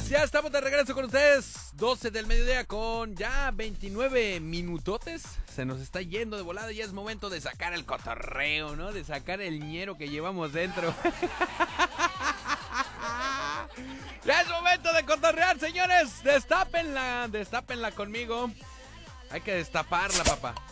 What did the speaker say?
Ya estamos de regreso con ustedes. 12 del mediodía con ya 29 minutotes. Se nos está yendo de volada y es momento de sacar el cotorreo, ¿no? De sacar el ñero que llevamos dentro. Ya es momento de cotorrear, señores. Destápenla conmigo. Hay que destaparla, papá.